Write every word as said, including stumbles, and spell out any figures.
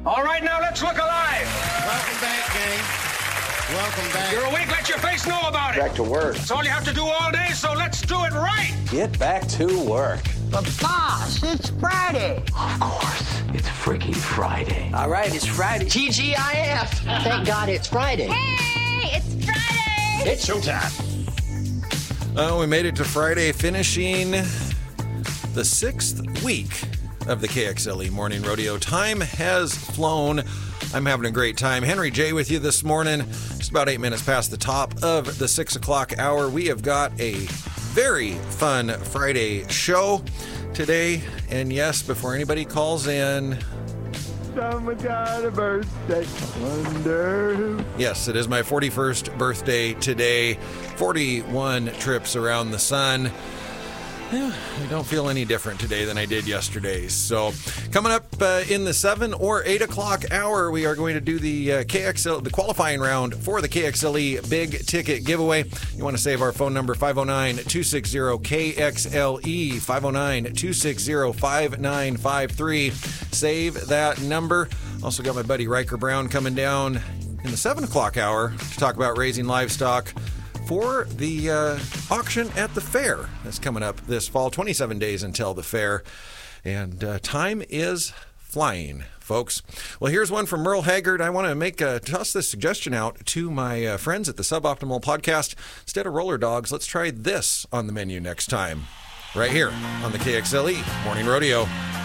All right, now let's look alive. Welcome back, gang. Welcome back. You're awake, let your face know about it. Back to work. That's all you have to do all day, so let's do it right. Get back to work. But boss, it's Friday. Of course, it's freaking Friday. All right, it's Friday. T G I F. Thank God it's Friday. Hey, it's Friday. It's showtime. Uh, we made it to Friday, finishing the sixth week of the K X L E Morning Rodeo. Time has flown. I'm having a great time. Henry J with you this morning. Just about eight minutes past the top of the six o'clock hour. We have got a very fun Friday show today. And yes, before anybody calls in, someone got a birthday. Wonder who. Yes, it is my forty-first birthday today. forty-one trips around the sun. Yeah, I don't feel any different today than I did yesterday. So coming up uh, in the seven or eight o'clock hour, we are going to do the uh, K X L, the qualifying round for the K X L E Big Ticket Giveaway. You want to save our phone number, five oh nine, two six zero, K X L E, five oh nine, two six zero, five nine five three. Save that number. Also got my buddy Riker Brown coming down in the seven o'clock hour to talk about raising livestock for the uh, auction at the fair that's coming up this fall. twenty-seven days until the fair, and uh, time is flying, folks. Well, here's one from Merle Haggard. I want to make a, toss this suggestion out to my uh, friends at the Suboptimal Podcast. Instead of roller dogs, let's try this on the menu next time, right here on the K X L E Morning Rodeo.